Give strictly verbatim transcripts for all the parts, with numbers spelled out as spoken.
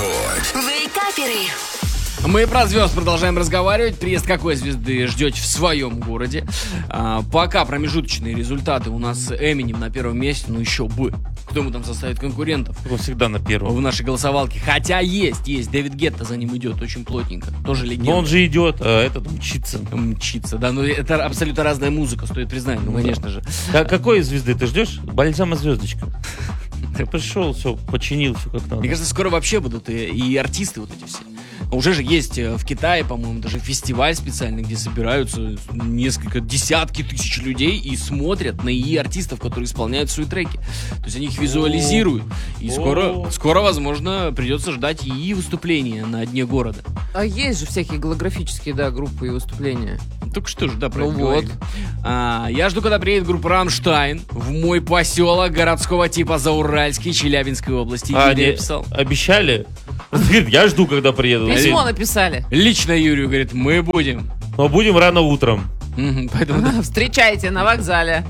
Рекорд. Вейкаперы. Мы про звезд продолжаем разговаривать. Приезд какой звезды ждете в своем городе? А, пока промежуточные результаты у нас Эминем на первом месте. Ну еще бы. Кто ему там составит конкурентов? Он всегда на первом. В нашей голосовалке. Хотя есть, есть. Дэвид Гетта за ним идет очень плотненько. Тоже легенда. Но он же идет, а этот мчится. Мчится, да. Но это абсолютно разная музыка, стоит признать. Ну, конечно же. К- какой звезды ты ждешь? Бальзама звездочка. Ты пришел, все, починил, все как надо. Мне кажется, скоро вообще будут и, и артисты вот эти все. Уже же есть в Китае, по-моему, даже фестиваль специальный, где собираются несколько, десятки тысяч людей и смотрят на и артистов, которые исполняют свои треки. То есть они их визуализируют. И скоро, скоро, возможно, придется ждать и выступления на дне города. А есть же всякие голографические, да, группы и выступления. Только что же, да, про Ну это вот. говорили. А, я жду, когда приедет группа «Рамштайн» в мой поселок городского типа Зауральский, Челябинской области. А, Юрий они написал. обещали? Говорит, я жду, когда приеду. Письмо написали. Лично Юрию говорит, мы будем. Но будем рано утром. Мгм, поэтому да. Встречайте на вокзале.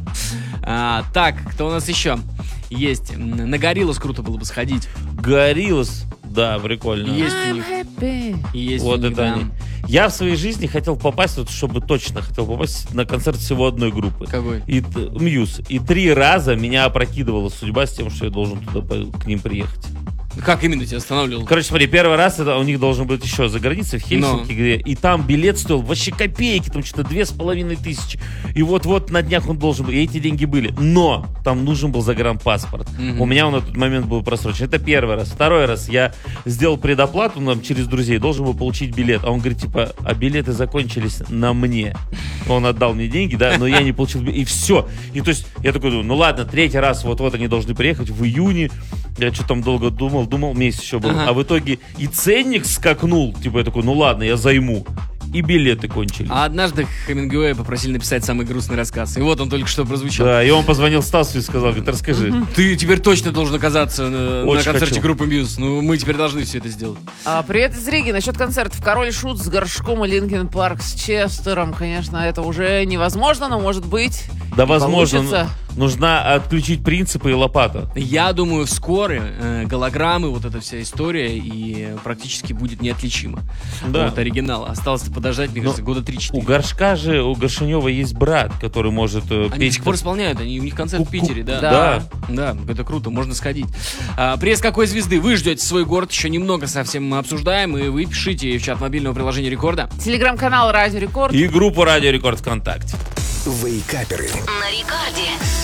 А, так, кто у нас еще есть? М, На Гориллас круто было бы сходить. Гориллас. Да, прикольно. Есть у них. Есть Вот у них, это да. они. Я в своей жизни хотел попасть, вот, чтобы точно хотел попасть на концерт всего одной группы. Какой? И, т- Мьюз. И три раза меня опрокидывала судьба с тем, что я должен туда по- к ним приехать. Как именно тебя останавливал? Короче, смотри, первый раз это у них должен быть еще за границей, в Хельсинки, Но. где, и там билет стоил вообще копейки, там что-то две с половиной тысячи. И вот-вот на днях он должен был, и эти деньги были. Но там нужен был загранпаспорт. Мгм. У меня он на тот момент был просрочен. Это первый раз. Второй раз я сделал предоплату нам через друзей, должен был получить билет. А он говорит, типа, а билеты закончились на мне. Он отдал мне деньги, да, но я не получил билет. И все. И то есть я такой думаю, ну ладно, третий раз вот-вот они должны приехать в июне. Я что там долго думал, думал, месяц еще был. Ага. А в итоге и ценник скакнул. Типа я такой, ну ладно, я займу. И билеты кончились. А однажды Хемингуэя попросили написать самый грустный рассказ. И вот он только что прозвучал. Да, и он позвонил Стасу и сказал, говорит, расскажи. Ты теперь точно должен оказаться на, на Очень концерте хочу. группы Мьюз. Ну, мы теперь должны все это сделать. А, привет из Риги. Насчет концертов. Король и Шут с Горшком и Линкин Парк с Честером. Конечно, это уже невозможно, но может быть. Да, и возможно, получится. нужна отключить принципы и лопата. Я думаю, вскоре э, голограммы, вот эта вся история, и практически будет неотличима Да. от оригинала. Осталось подождать, мне Но кажется, года У три-четыре. Горшка же, у Горшинева есть брат, который может э, Они до петь. сих пор исполняют, они, у них концерт в Ку-ку. Питере, да. Да. Да, это круто, можно сходить. А, приезд какой звезды вы ждете в свой город? Еще немного совсем мы обсуждаем, и вы пишите в чат мобильного приложения Рекорда. Телеграм-канал Радио Рекорд. И группу Радио Рекорд ВКонтакте. Вейкаперы. На рекорде.